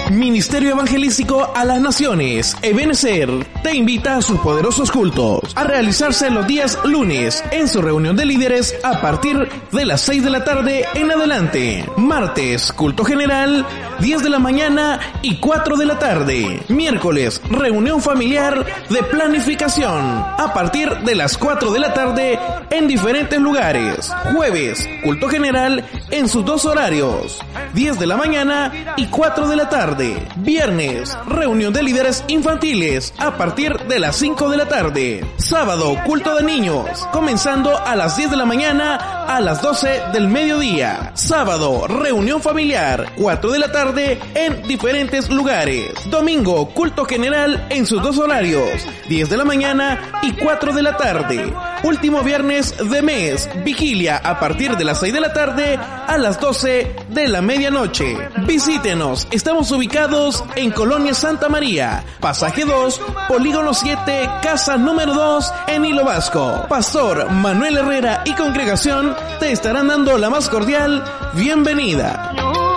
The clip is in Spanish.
Ministerio Evangelístico a las Naciones, Ebenecer, te invita a sus poderosos cultos a realizarse los días lunes en su reunión de líderes a partir de las 6 de la tarde en adelante. Martes, culto general, 10 de la mañana y 4 de la tarde. Miércoles, reunión familiar de planificación a partir de las 4 de la tarde en diferentes lugares. Jueves, culto general en sus dos horarios, 10 de la mañana y 4 de la tarde. Viernes, reunión de líderes infantiles a partir de las 5 de la tarde. Sábado, culto de niños, comenzando a las 10 de la mañana a las 12 del mediodía. Sábado, reunión familiar, 4 de la tarde en diferentes lugares. Domingo, culto general en sus dos horarios, 10 de la mañana y 4 de la tarde. Último viernes de mes, vigilia a partir de las 6 de la tarde a las 12 de la medianoche. Visítenos, estamos ubicados en Colonia Santa María, Pasaje 2, Polígono 7, Casa número 2 en Hilo Vasco. Pastor Manuel Herrera y congregación te estarán dando la más cordial bienvenida.